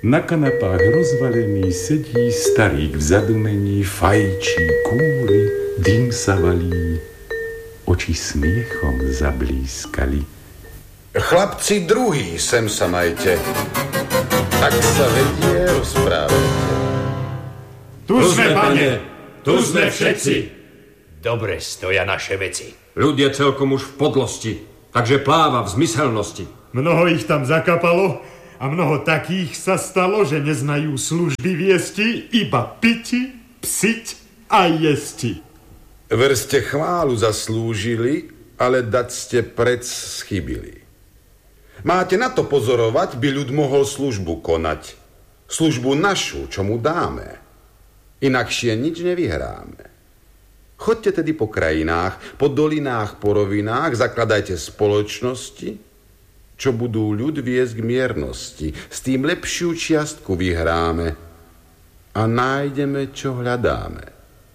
Na kanapách rozvalený sedí starík v zadumení, fajčí, kúri, dym sa valí, oči smiechom zablískali. Chlapci druhý, sem sa majte, tak sa vedie, rozprávajte. Tu sme, pane, tu sme všetci. Dobre stoja naše veci. Ľud je celkom už v podlosti, takže pláva v zmyselnosti. Mnoho ich tam zakapalo a mnoho takých sa stalo, že neznajú služby viesti, iba piti, psiť a jesti. Ver ste chválu zaslúžili, ale dať ste prec schybili. Máte na to pozorovať, by ľud mohol službu konať. Službu našu, čo mu dáme. Inakšie nič nevyhráme. Choďte tedy po krajinách, po dolinách, po rovinách, zakladajte spoločnosti, čo budú ľud viesť k miernosti. S tým lepšiu čiastku vyhráme a nájdeme, čo hľadáme.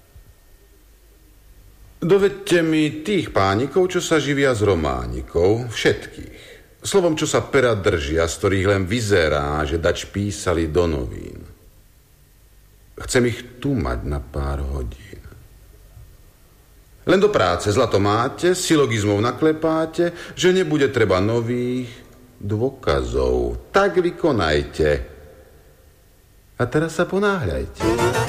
Dovedte mi tých pánikov, čo sa živia z románikov, všetkých. Slovom, čo sa pera držia, z ktorých len vyzerá, že dač písali do novín. Chcem ich tu mať na pár hodín. Len do práce zlato máte, silogizmov naklepáte, že nebude treba nových dôkazov. Tak vykonajte. A teraz sa ponáhľajte.